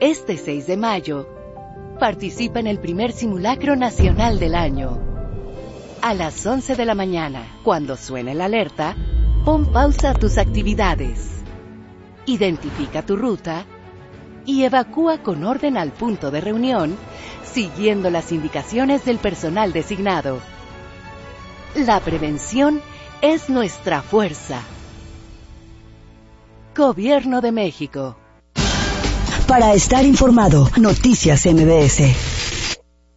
Este 6 de mayo, participa en el primer simulacro nacional del año. A las 11 de la mañana, cuando suene la alerta, pon pausa a tus actividades. Identifica tu ruta y evacúa con orden al punto de reunión, siguiendo las indicaciones del personal designado. La prevención es nuestra fuerza. Gobierno de México. Para estar informado, Noticias MBS.